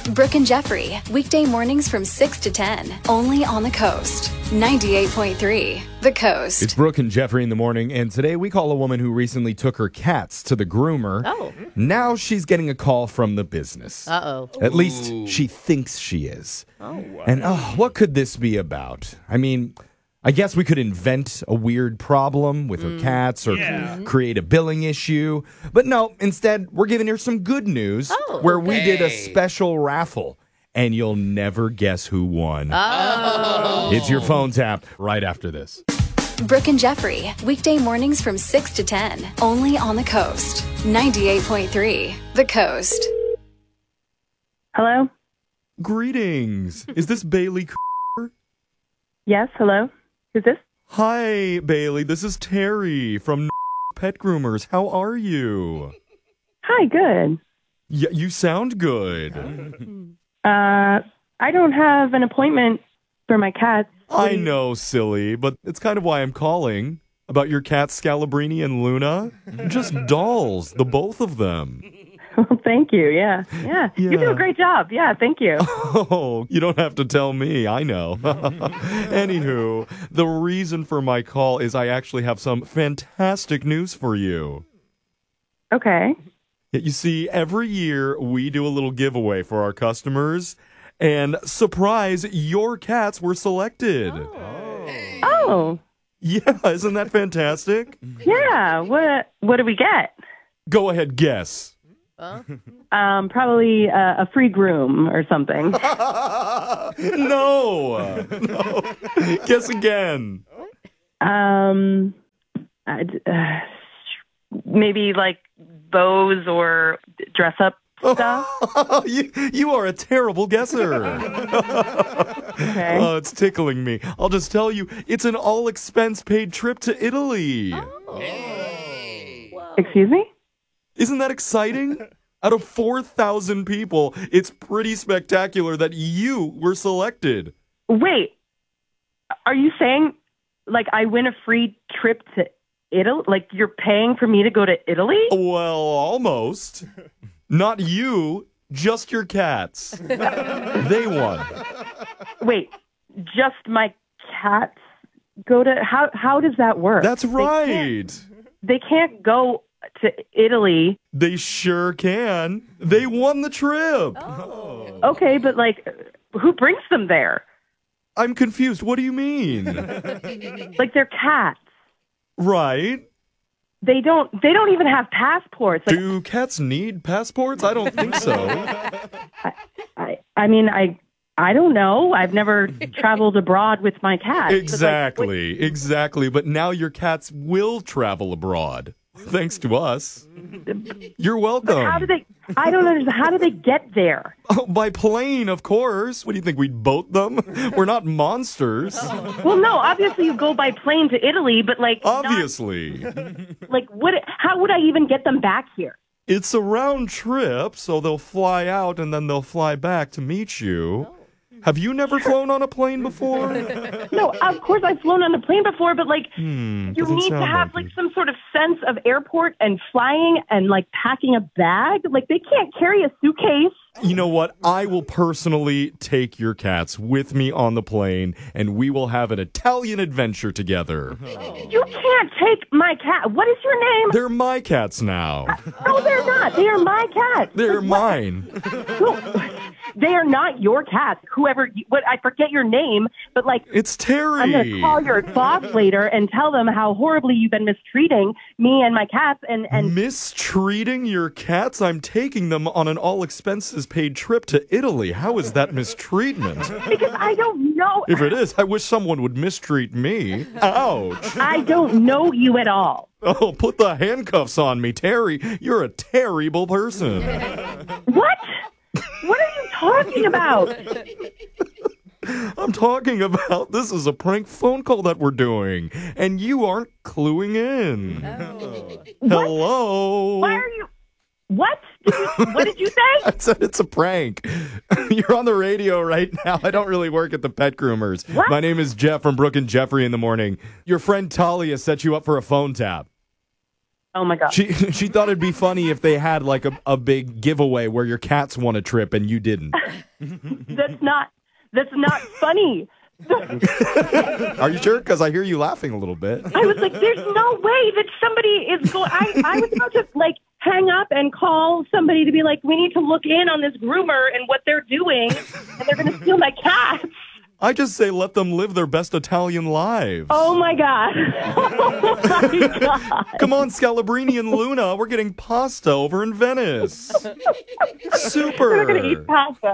Brooke and Jeffrey, weekday mornings from 6 to 10, only on the Coast. 98.3, The Coast. It's Brooke and Jeffrey in the morning, and today we call a woman who recently took her cats to the groomer. Oh. Now she's getting a call from the business. Uh-oh. At least she thinks she is. Oh, wow. And what could this be about? I mean, I guess we could invent a weird problem with her cats or create a billing issue. But no, instead, we're giving her some good news where we did a special raffle. And you'll never guess who won. Oh. It's your phone tap right after this. Brooke and Jeffrey, weekday mornings from 6 to 10, only on the Coast. 98.3, The Coast. Hello? Greetings. Is this Bailey? Yes, hello? Who's this? Hi, Bailey. This is Terry from Pet Groomers. How are you? Hi, good. Yeah, you sound good. I don't have an appointment for my cats. I know, silly, but it's kind of why I'm calling. About your cats, Scalabrini and Luna. Just dolls, the both of them. Well, thank you, yeah. You do a great job. Yeah, thank you. Oh, you don't have to tell me. I know. Anywho, the reason for my call is I actually have some fantastic news for you. Okay. You see, every year we do a little giveaway for our customers, and surprise, your cats were selected. Oh, Yeah, isn't that fantastic? yeah. What do we get? Go ahead, guess. Probably a free groom or something. No. Guess again. Maybe like bows or dress up stuff. You are a terrible guesser. Okay. Oh, it's tickling me. I'll just tell you, it's an all-expense paid trip to Italy. Excuse me? Isn't that exciting? Out of 4,000 people, it's pretty spectacular that you were selected. Wait, are you saying like I win a free trip to Italy? Like you're paying for me to go to Italy? Well, almost. Not you, just your cats. They won. Wait, just my cats go to how does that work? That's right. They can't go to Italy. They sure can. They won the trip. Okay, but like who brings them there? I'm confused. What do you mean? Like they're cats. Right. They don't even have passports. Like, Do cats need passports? I don't think so. I mean I don't know. I've never traveled abroad with my cats. Exactly. But now your cats will travel abroad. Thanks to us. You're welcome. How do they? I don't understand. How do they get there? Oh, by plane, of course. What do you think, we'd boat them? We're not monsters. Well, no. Obviously, you go by plane to Italy, but like, Obviously. what? How would I even get them back here? It's a round trip, so they'll fly out and then they'll fly back to meet you. Have you never flown on a plane before? No, of course I've flown on a plane before, but like, you doesn't need to sound have like like some sort of sense of airport and flying and like packing a bag. Like they can't carry a suitcase. You know what? I will personally take your cats with me on the plane, and we will have an Italian adventure together. You can't take my cat. What is your name? They're my cats now. No, they're not. They are my cats. They're mine. No, they are not your cats. What I forget your name, but like It's Terry. I'm gonna call your boss later and tell them how horribly you've been mistreating me and my cats. And Mistreating your cats? I'm taking them on an all-expenses paid trip to Italy. How is that mistreatment? because I don't know. If it is, I wish someone would mistreat me. Ouch. I don't know you at all. Oh, put the handcuffs on me, Terry. You're a terrible person. What? What are you talking about? I'm talking about this is a prank phone call that we're doing, and you aren't cluing in. Hello? Why are you? What? What did you say? I said it's a prank. You're on the radio right now. I don't really work at the Pet Groomers. What? My name is Jeff from Brooke and Jeffrey in the morning. Your friend Talia set you up for a phone tap. Oh my God. She thought it'd be funny if they had like a big giveaway where your cats won a trip and you didn't. That's not funny. Are you sure? Because I hear you laughing a little bit. I was like, there's no way that somebody is going. I was about to like hang up and call somebody to be like, we need to look in on this groomer and what they're doing, and they're going to steal my cats. I just say let them live their best Italian lives. Oh my God. Oh my God. Come on, Scalabrini and Luna. We're getting pasta over in Venice. Super. We're going to eat pasta.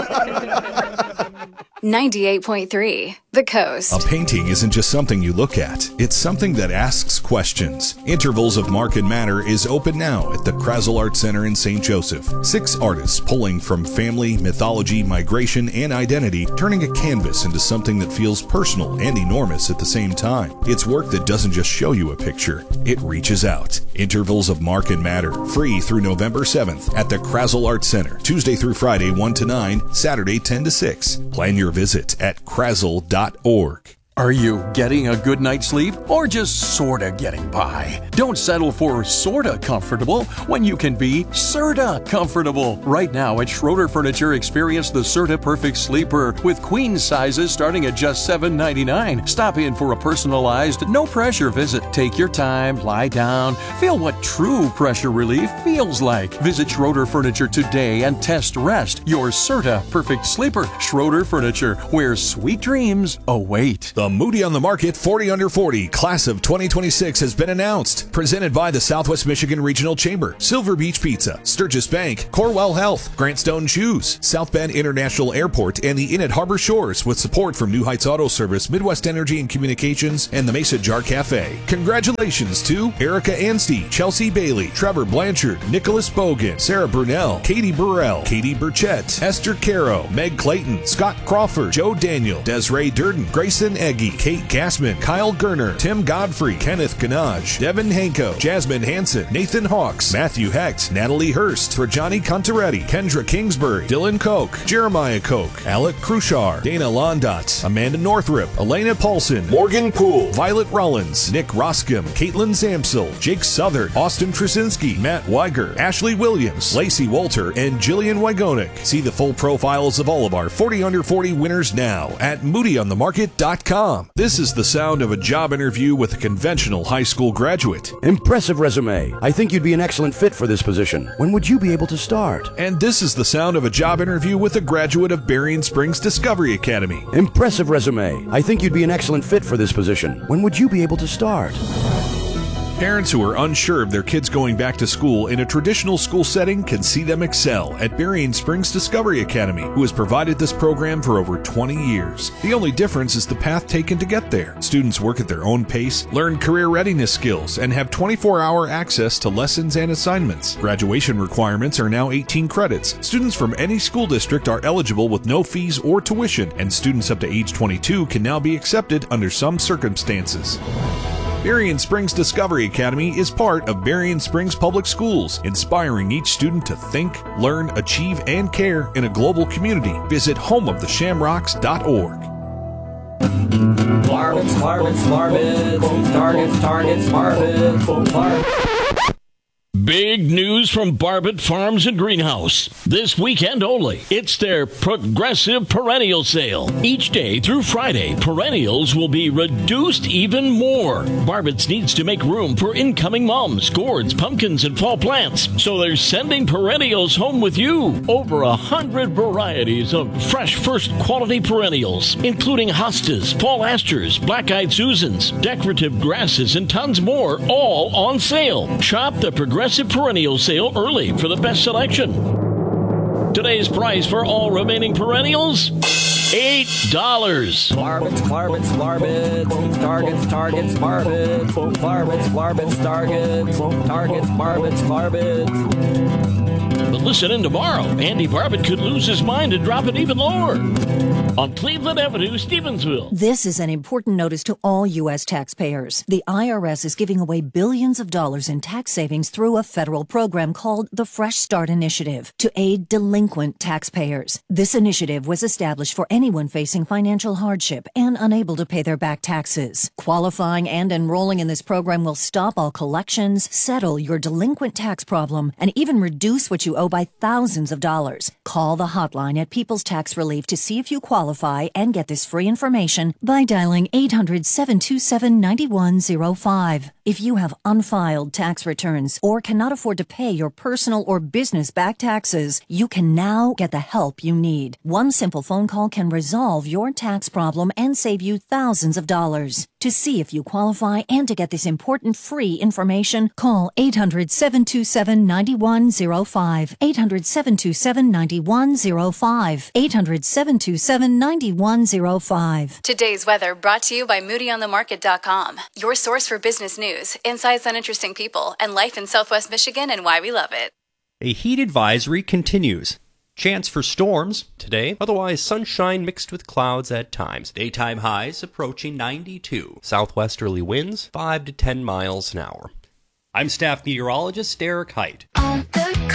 98.3 The Coast. A painting isn't just something you look at. It's something that asks questions. Intervals of Mark and Matter is open now at the Krazel Art Center in St. Joseph. 6 artists pulling from family, mythology, migration, and identity, turning a canvas into something that feels personal and enormous at the same time. It's work that doesn't just show you a picture. It reaches out. Intervals of Mark and Matter. Free through November 7th at the Krazel Art Center. Tuesday through Friday 1 to 9, Saturday 10 to 6. Plan your visit at krazel.org. Are you getting a good night's sleep or just sorta getting by? Don't settle for sorta comfortable when you can be Serta comfortable. Right now at Schroeder Furniture, experience the Serta Perfect Sleeper with queen sizes starting at just $7.99. Stop in for a personalized, no pressure visit. Take your time, lie down, feel what true pressure relief feels like. Visit Schroeder Furniture today and test rest your Serta Perfect Sleeper. Schroeder Furniture, where sweet dreams await. The Moody on the Market 40 Under 40 Class of 2026 has been announced. Presented by the Southwest Michigan Regional Chamber, Silver Beach Pizza, Sturgis Bank, Corwell Health, Grant Stone Shoes, South Bend International Airport, and the Inn at Harbor Shores with support from New Heights Auto Service, Midwest Energy and Communications, and the Mesa Jar Cafe. Congratulations to Erica Anstey, Chelsea Bailey, Trevor Blanchard, Nicholas Bogan, Sarah Brunell, Katie Burrell, Katie Burchett, Esther Caro, Meg Clayton, Scott Crawford, Joe Daniel, Desiree Durden, Grayson Eggy, Kate Gassman, Kyle Gerner, Tim Godfrey, Kenneth Ganaj, Devin Hanko, Jasmine Hansen, Nathan Hawks, Matthew Hecht, Natalie Hurst, Trajani Contaretti, Kendra Kingsbury, Dylan Koch, Jeremiah Koch, Alec Krushar, Dana Londot, Amanda Northrop, Elena Paulson, Morgan Poole, Violet Rollins, Nick Roscom, Caitlin Zamsel, Jake Southern, Austin Trusinski, Matt Weiger, Ashley Williams, Lacey Walter, and Jillian Wygonik. See the full profiles of all of our 40 Under 40 winners now at moodyonthemarket.com. This is the sound of a job interview with a conventional high school graduate. Impressive resume. I think you'd be an excellent fit for this position. When would you be able to start? And this is the sound of a job interview with a graduate of Berrien Springs Discovery Academy. Impressive resume. I think you'd be an excellent fit for this position. When would you be able to start? Parents who are unsure of their kids going back to school in a traditional school setting can see them excel at Berrien Springs Discovery Academy, who has provided this program for over 20 years. The only difference is the path taken to get there. Students work at their own pace, learn career readiness skills, and have 24-hour access to lessons and assignments. Graduation requirements are now 18 credits. Students from any school district are eligible with no fees or tuition, and students up to age 22 can now be accepted under some circumstances. Berrien Springs Discovery Academy is part of Berrien Springs Public Schools, inspiring each student to think, learn, achieve, and care in a global community. Visit homeoftheshamrocks.org. Marbles, targets, marbles. Big news from Barbet Farms and Greenhouse. This weekend only, it's their Progressive Perennial Sale. Each day through Friday, perennials will be reduced even more. Barbet's needs to make room for incoming mums, gourds, pumpkins, and fall plants. So they're sending perennials home with you. Over 100 varieties of fresh first quality perennials, including hostas, fall asters, black-eyed Susans, decorative grasses, and tons more, all on sale. Shop the Progressive Perennial Sale early for the best selection. Today's price for all remaining perennials, $8. Barbets, targets, barbets, targets, barbets. But listen in tomorrow. Andy Barbett could lose his mind and drop it even lower. On Cleveland Avenue, Stevensville. This is an important notice to all U.S. taxpayers. The IRS is giving away billions of dollars in tax savings through a federal program called the Fresh Start Initiative to aid delinquent taxpayers. This initiative was established for anyone facing financial hardship and unable to pay their back taxes. Qualifying and enrolling in this program will stop all collections, settle your delinquent tax problem, and even reduce what you owe by thousands of dollars. Call the hotline at People's Tax Relief to see if you qualify and get this free information by dialing 800-727-9105. If you have unfiled tax returns or cannot afford to pay your personal or business back taxes, you can now get the help you need. One simple phone call can resolve your tax problem and save you thousands of dollars. To see if you qualify and to get this important free information, call 800-727-9105. 800-727-9105. 800-727-9105. Today's weather brought to you by MoodyOnTheMarket.com. Your source for business news, insights on interesting people, and life in Southwest Michigan and why we love it. A heat advisory continues. Chance for storms today, otherwise sunshine mixed with clouds at times. Daytime highs approaching 92. Southwesterly winds 5 to 10 miles an hour. I'm staff meteorologist Derek Height. On the